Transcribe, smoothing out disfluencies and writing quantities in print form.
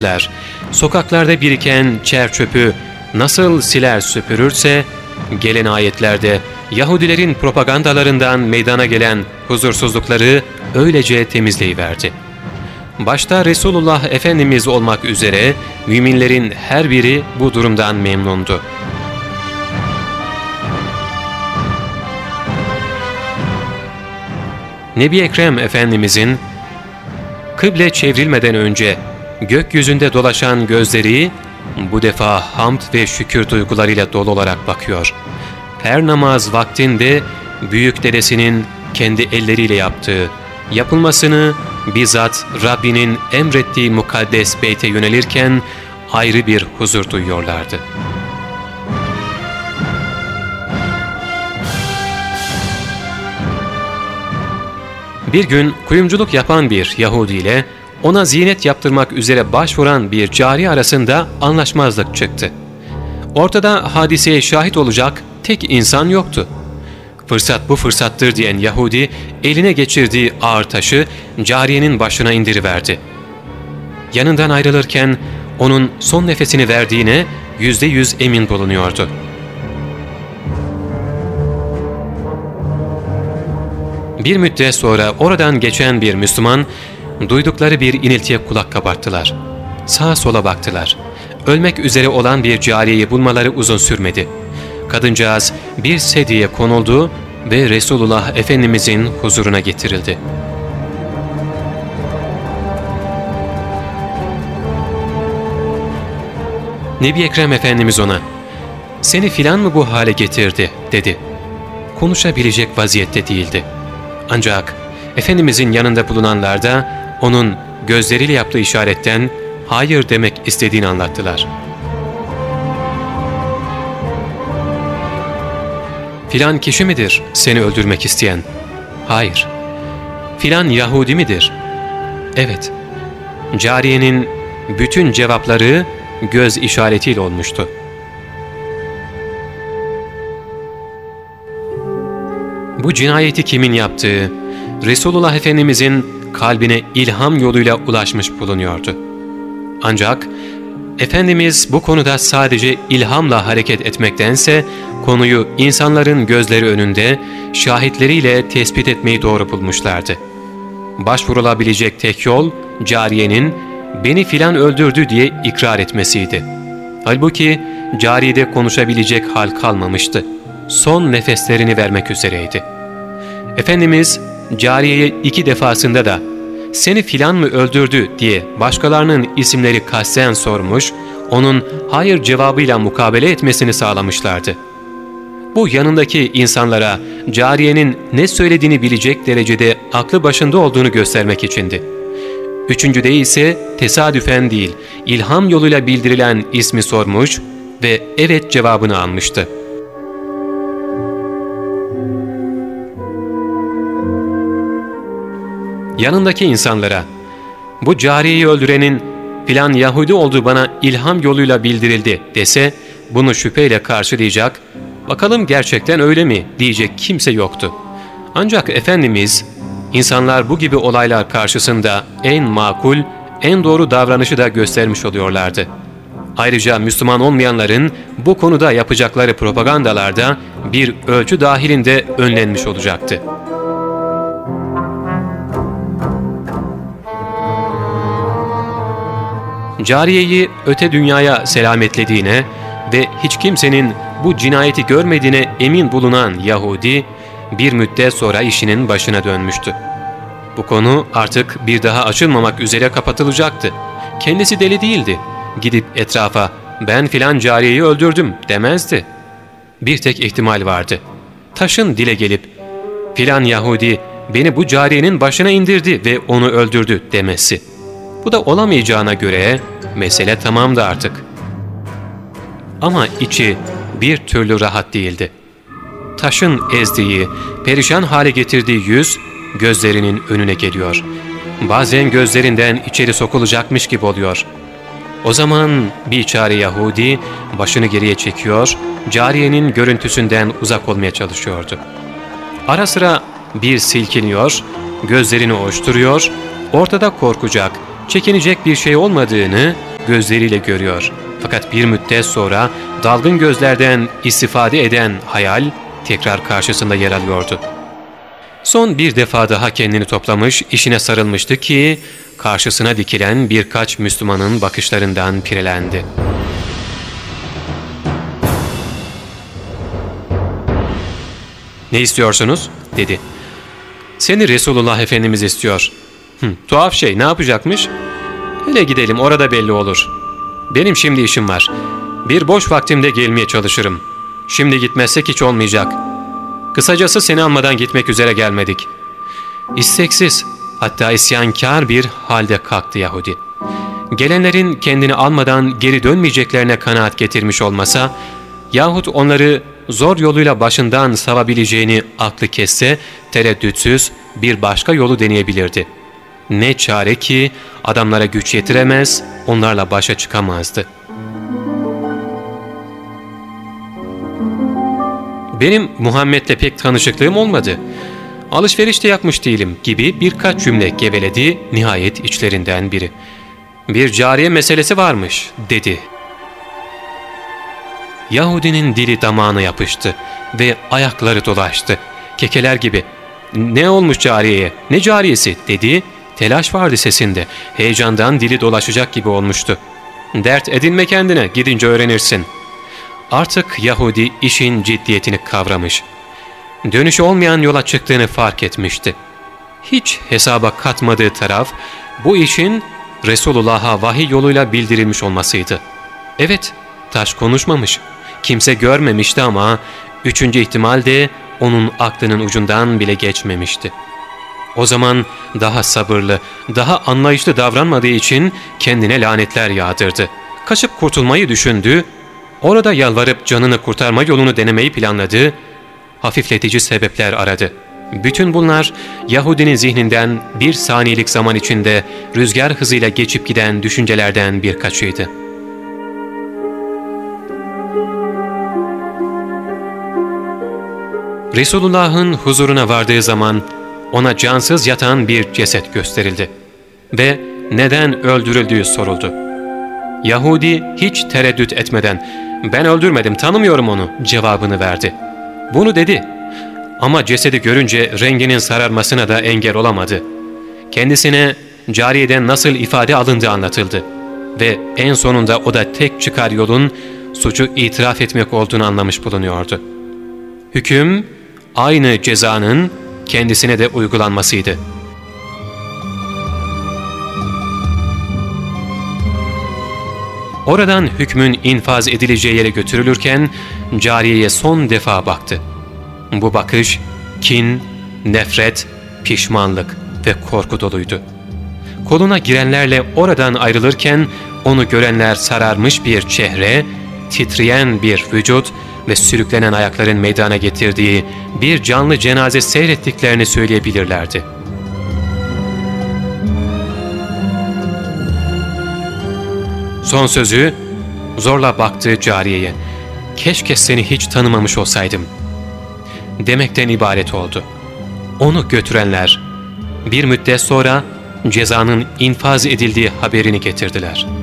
Sokaklarda biriken çer çöpü nasıl siler süpürürse, gelen ayetlerde Yahudilerin propagandalarından meydana gelen huzursuzlukları öylece temizleyiverdi. Başta Resulullah Efendimiz olmak üzere müminlerin her biri bu durumdan memnundu. Nebi Ekrem Efendimizin kıble çevrilmeden önce gökyüzünde dolaşan gözleri bu defa hamd ve şükür duygularıyla dolu olarak bakıyor. Her namaz vaktinde büyük dedesinin kendi elleriyle yaptığı, yapılmasını bizzat Rabbinin emrettiği mukaddes beyte yönelirken ayrı bir huzur duyuyorlardı. Bir gün kuyumculuk yapan bir Yahudi ile ona zinet yaptırmak üzere başvuran bir cari arasında anlaşmazlık çıktı. Ortada hadiseye şahit olacak tek insan yoktu. Fırsat bu fırsattır diyen Yahudi eline geçirdiği ağır taşı cariyenin başına indiriverdi. Yanından ayrılırken onun son nefesini verdiğine %100 emin bulunuyordu. Bir müddet sonra oradan geçen bir Müslüman duydukları bir iniltiye kulak kabarttılar. Sağa sola baktılar. Ölmek üzere olan bir cariyeyi bulmaları uzun sürmedi. Kadıncağız bir sedyeye konuldu ve Resulullah Efendimizin huzuruna getirildi. Nebi Ekrem Efendimiz ona, "Seni filan mı bu hale getirdi?" dedi. Konuşabilecek vaziyette değildi. Ancak Efendimizin yanında bulunanlar da onun gözleriyle yaptığı işaretten hayır demek istediğini anlattılar. "Filan kişi midir seni öldürmek isteyen?" "Hayır." "Filan Yahudi midir?" "Evet." Cariyenin bütün cevapları göz işaretiyle olmuştu. Bu cinayeti kimin yaptığı, Resulullah Efendimizin kalbine ilham yoluyla ulaşmış bulunuyordu. Ancak Efendimiz bu konuda sadece ilhamla hareket etmektense konuyu insanların gözleri önünde şahitleriyle tespit etmeyi doğru bulmuşlardı. Başvurulabilecek tek yol cariyenin "beni filan öldürdü" diye ikrar etmesiydi. Halbuki cariyede konuşabilecek hal kalmamıştı. Son nefeslerini vermek üzereydi. Efendimiz cariyeye 2 defasında da "seni filan mı öldürdü" diye başkalarının isimleri kasten sormuş, onun hayır cevabıyla mukabele etmesini sağlamışlardı. Bu yanındaki insanlara cariyenin ne söylediğini bilecek derecede aklı başında olduğunu göstermek içindi. Üçüncüde ise tesadüfen değil, ilham yoluyla bildirilen ismi sormuş ve evet cevabını almıştı. Yanındaki insanlara "bu cariyeyi öldürenin filan Yahudi olduğu bana ilham yoluyla bildirildi" dese bunu şüpheyle karşılayacak, "bakalım gerçekten öyle mi?" diyecek kimse yoktu. Ancak Efendimiz insanlar bu gibi olaylar karşısında en makul, en doğru davranışı da göstermiş oluyorlardı. Ayrıca Müslüman olmayanların bu konuda yapacakları propagandalarda bir ölçü dahilinde önlenmiş olacaktı. Cariyeyi öte dünyaya selametlediğine ve hiç kimsenin bu cinayeti görmediğine emin bulunan Yahudi bir müddet sonra işinin başına dönmüştü. Bu konu artık bir daha açılmamak üzere kapatılacaktı. Kendisi deli değildi. Gidip etrafa "ben filan cariyeyi öldürdüm" demezdi. Bir tek ihtimal vardı. Taşın dile gelip "filan Yahudi beni bu cariyenin başına indirdi ve onu öldürdü" demesi. Bu da olamayacağına göre mesele tamamdı artık. Ama içi bir türlü rahat değildi. Taşın ezdiği, perişan hale getirdiği yüz gözlerinin önüne geliyor. Bazen gözlerinden içeri sokulacakmış gibi oluyor. O zaman biçare Yahudi başını geriye çekiyor, cariyenin görüntüsünden uzak olmaya çalışıyordu. Ara sıra bir silkiniyor, gözlerini ovuşturuyor, ortada korkacak, çekinecek bir şey olmadığını gözleriyle görüyor. Fakat bir müddet sonra dalgın gözlerden istifade eden hayal tekrar karşısında yer alıyordu. Son bir defa daha kendini toplamış, işine sarılmıştı ki karşısına dikilen birkaç Müslümanın bakışlarından pirelendi. "Ne istiyorsunuz?" dedi. "Seni Resulullah Efendimiz istiyor." Tuhaf şey, ne yapacakmış?" "Hele gidelim, orada belli olur. Benim şimdi işim var. Bir boş vaktimde gelmeye çalışırım. Şimdi gitmezsek hiç olmayacak. Kısacası seni almadan gitmek üzere gelmedik." İsteksiz, hatta isyankar bir halde kalktı Yahudi. Gelenlerin kendini almadan geri dönmeyeceklerine kanaat getirmiş olmasa, yahut onları zor yoluyla başından savabileceğini aklı kesse, tereddütsüz bir başka yolu deneyebilirdi. Ne çare ki adamlara güç yetiremez, onlarla başa çıkamazdı. "Benim Muhammed'le pek tanışıklığım olmadı. Alışveriş de yapmış değilim" gibi birkaç cümle geveledi nihayet içlerinden biri. "Bir cariye meselesi varmış" dedi. Yahudinin dili damağına yapıştı ve ayakları dolaştı. Kekeler gibi "Ne olmuş cariyeye, ne cariyesi?" dedi. Telaş vardı sesinde. Heyecandan dili dolaşacak gibi olmuştu. "Dert edinme kendine, gidince öğrenirsin." Artık Yahudi işin ciddiyetini kavramış. Dönüşü olmayan yola çıktığını fark etmişti. Hiç hesaba katmadığı taraf bu işin Resulullah'a vahiy yoluyla bildirilmiş olmasıydı. Evet, taş konuşmamış. Kimse görmemişti ama üçüncü ihtimal de onun aklının ucundan bile geçmemişti. O zaman daha sabırlı, daha anlayışlı davranmadığı için kendine lanetler yağdırdı. Kaçıp kurtulmayı düşündü, orada yalvarıp canını kurtarma yolunu denemeyi planladı, hafifletici sebepler aradı. Bütün bunlar Yahudinin zihninden bir saniyelik zaman içinde rüzgar hızıyla geçip giden düşüncelerden birkaçıydı. Resulullah'ın huzuruna vardığı zaman ona cansız yatan bir ceset gösterildi ve neden öldürüldüğü soruldu. Yahudi hiç tereddüt etmeden "Ben öldürmedim, tanımıyorum onu" cevabını verdi. Bunu dedi ama cesedi görünce renginin sararmasına da engel olamadı. Kendisine cariyeden nasıl ifade alındığı anlatıldı ve en sonunda o da tek çıkar yolun suçu itiraf etmek olduğunu anlamış bulunuyordu. Hüküm aynı cezanın kendisine de uygulanmasıydı. Oradan hükmün infaz edileceği yere götürülürken cariyeye son defa baktı. Bu bakış kin, nefret, pişmanlık ve korku doluydu. Koluna girenlerle oradan ayrılırken onu görenler sararmış bir çehre, titreyen bir vücut ve sürüklenen ayakların meydana getirdiği bir canlı cenaze seyrettiklerini söyleyebilirlerdi. Son sözü zorla baktığı cariyeye "Keşke seni hiç tanımamış olsaydım" demekten ibaret oldu. Onu götürenler bir müddet sonra cezanın infaz edildiği haberini getirdiler.